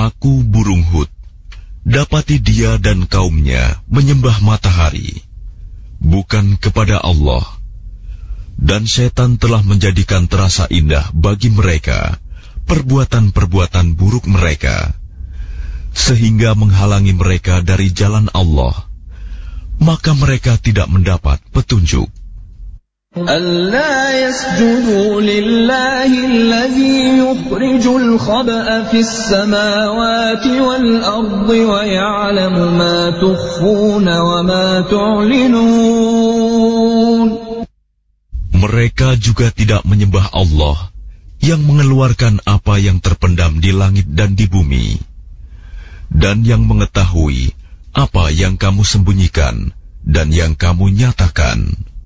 Aku burung Hud, dapati dia dan kaumnya menyembah matahari, bukan kepada Allah. Dan setan telah menjadikan terasa indah bagi mereka perbuatan-perbuatan buruk mereka, sehingga menghalangi mereka dari jalan Allah. Maka mereka tidak mendapat petunjuk. أَلَّا يَسْجُدُوا لِلَّهِ الَّذِي يُخْرِجُ الْخَبْءَ فِي السَّمَاوَاتِ وَالْأَرْضِ وَيَعْلَمُ مَا تُخْفُونَ وَمَا تُعْلِنُونَ. Mereka juga tidak menyembah Allah yang mengeluarkan apa yang terpendam di langit dan di bumi, dan yang mengetahui apa yang kamu sembunyikan dan yang kamu nyatakan.